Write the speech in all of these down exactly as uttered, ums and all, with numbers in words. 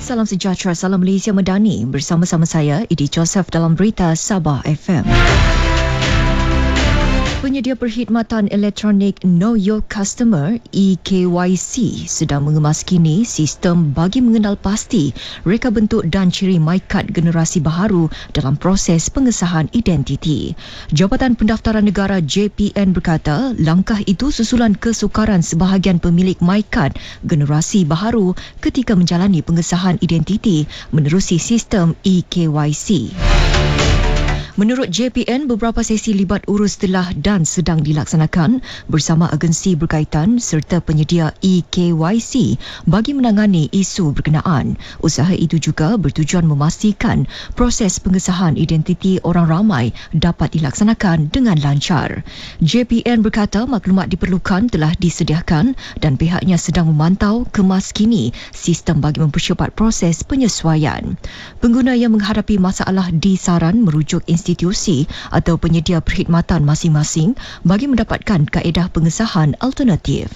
Salam sejahtera, salam Malaysia Medani. Bersama-sama saya, Idi Joseph dalam Berita Sabah F M. Penyedia perkhidmatan elektronik Know Your Customer E K Y C sedang mengemas kini sistem bagi mengenal pasti reka bentuk dan ciri MyKad generasi baharu dalam proses pengesahan identiti. Jabatan Pendaftaran Negara J P N berkata langkah itu susulan kesukaran sebahagian pemilik MyKad generasi baharu ketika menjalani pengesahan identiti menerusi sistem E K Y C. Menurut J P N, beberapa sesi libat urus telah dan sedang dilaksanakan bersama agensi berkaitan serta penyedia E K Y C bagi menangani isu berkenaan. Usaha itu juga bertujuan memastikan proses pengesahan identiti orang ramai dapat dilaksanakan dengan lancar. J P N berkata maklumat diperlukan telah disediakan dan pihaknya sedang memantau kemas kini sistem bagi mempercepat proses penyesuaian. Pengguna yang menghadapi masalah disaran merujuk institusi institusi atau penyedia perkhidmatan masing-masing bagi mendapatkan kaedah pengesahan alternatif.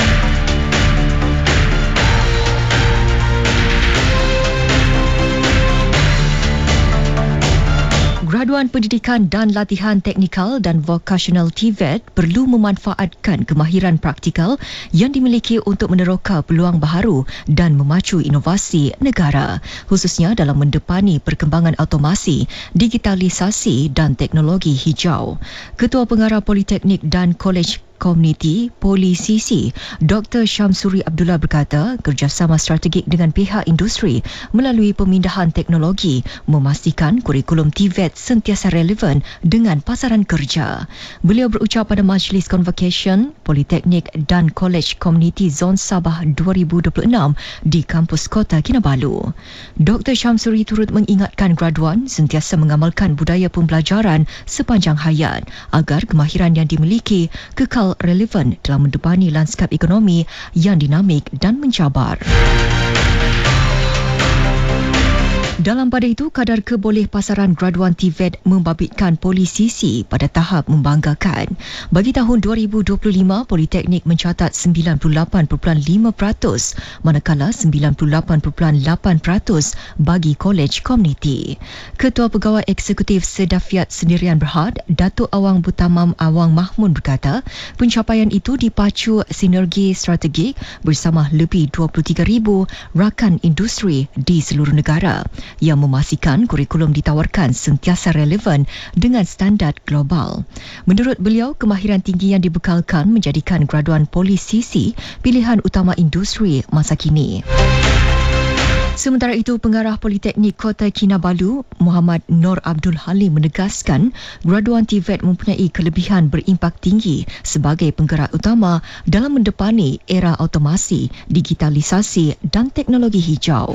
Graduan Pendidikan dan Latihan Teknikal dan Vocational T V E T perlu memanfaatkan kemahiran praktikal yang dimiliki untuk meneroka peluang baharu dan memacu inovasi negara, khususnya dalam mendepani perkembangan automasi, digitalisasi dan teknologi hijau. Ketua Pengarah Politeknik dan Kolej Komuniti Poli C C, Doktor Syamsuri Abdullah berkata kerjasama strategik dengan pihak industri melalui pemindahan teknologi memastikan kurikulum T V E T sentiasa relevan dengan pasaran kerja. Beliau berucap pada Majlis Convocation Politeknik dan Kolej Komuniti Zon Sabah dua ribu dua puluh enam di kampus Kota Kinabalu. Doktor Syamsuri turut mengingatkan graduan sentiasa mengamalkan budaya pembelajaran sepanjang hayat agar kemahiran yang dimiliki kekal relevan dalam mendepani lanskap ekonomi yang dinamik dan mencabar. Dalam pada itu, kadar keboleh pasaran graduan T V E T membabitkan Poli C C pada tahap membanggakan. Bagi tahun dua ribu dua puluh lima, Politeknik mencatat sembilan puluh lapan perpuluhan lima peratus manakala sembilan puluh lapan perpuluhan lapan peratus bagi kolej komuniti. Ketua Pegawai Eksekutif Sedafiat Sendirian Berhad, Datuk Awang Butamam Awang Mahmud berkata, pencapaian itu dipacu sinergi strategik bersama lebih dua puluh tiga ribu rakan industri di seluruh negara yang memastikan kurikulum ditawarkan sentiasa relevan dengan standard global. Menurut beliau, kemahiran tinggi yang dibekalkan menjadikan graduan Poli C C pilihan utama industri masa kini. Sementara itu, Pengarah Politeknik Kota Kinabalu, Muhammad Nur Abdul Halim menegaskan graduan T V E T mempunyai kelebihan berimpak tinggi sebagai penggerak utama dalam mendepani era automasi, digitalisasi dan teknologi hijau.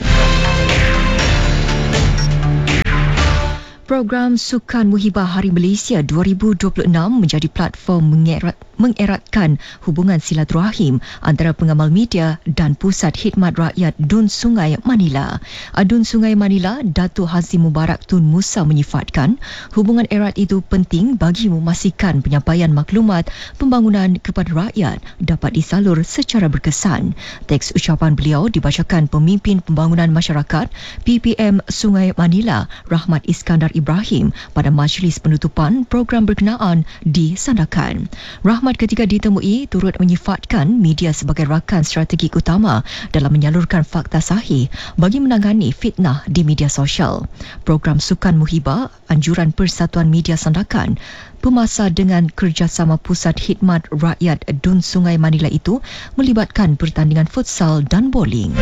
Program Sukan Muhibah Hari Malaysia dua ribu dua puluh enam menjadi platform mengerat, mengeratkan hubungan silaturahim antara pengamal media dan Pusat Khidmat Rakyat Dun Sungai Manila. Adun Sungai Manila, Datuk Hazim Mubarak Tun Musa menyifatkan hubungan erat itu penting bagi memastikan penyampaian maklumat pembangunan kepada rakyat dapat disalur secara berkesan. Teks ucapan beliau dibacakan Pemimpin Pembangunan Masyarakat P P M Sungai Manila, Rahmat Iskandar Ibrahim pada majlis penutupan program berkenaan di Sandakan. Rahmat ketika ditemui turut menyifatkan media sebagai rakan strategik utama dalam menyalurkan fakta sahih bagi menangani fitnah di media sosial. Program Sukan Muhibah, anjuran Persatuan Media Sandakan, pemasa dengan kerjasama Pusat Khidmat Rakyat Dun Sungai Manila itu melibatkan pertandingan futsal dan bowling.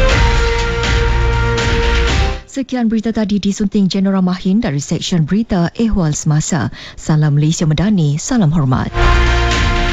Sekian berita tadi disunting General Mahin dari Seksyen Berita Ehwal Semasa. Salam Malaysia Medani, salam hormat.